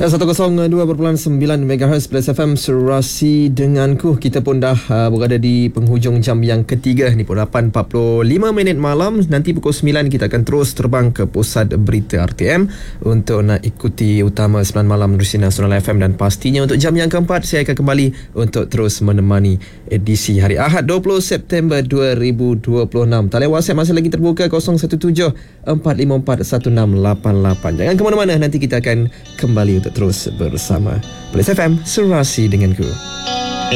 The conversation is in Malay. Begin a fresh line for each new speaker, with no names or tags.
102.9 MHz Plus FM Serasi denganku. Kita pun dah berada di penghujung jam yang ketiga. Ni pun 8.45 minit malam. Nanti pukul 9 kita akan terus terbang ke pusat berita RTM untuk nak ikuti utama 9 malam Nerusi Nasional FM. Dan pastinya untuk jam yang keempat saya akan kembali untuk terus menemani edisi hari Ahad 20 September 2026. Talian WhatsApp masih lagi terbuka 017 454 1688. Jangan ke mana-mana, nanti kita akan kembali untuk terus bersama Plus FM Serasi denganku.